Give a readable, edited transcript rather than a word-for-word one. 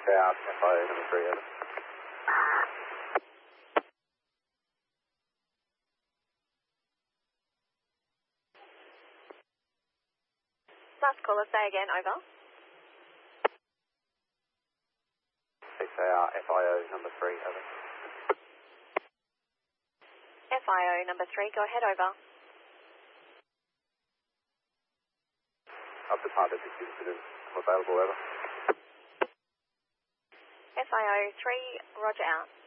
out, FIO number 3, over. Last caller, say again, over. 6 out, FIO number 3, over. FIO number 3, go ahead, over. I've departed this incident. I'm available, over. FIO 3, roger out.